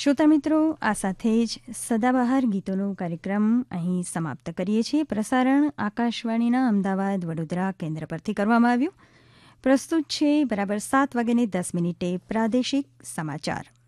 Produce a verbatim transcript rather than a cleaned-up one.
શ્રોતા મિત્રો, આ સાથે જ સદાબહાર ગીતોનો કાર્યક્રમ અહીં સમાપ્ત કરીએ છીએ. પ્રસારણ આકાશવાણીના અમદાવાદ વડોદરા કેન્દ્ર પરથી કરવામાં આવ્યું. પ્રસ્તુત છે બરાબર સાત વાગ્યાને દસ મિનિટે પ્રાદેશિક સમાચાર.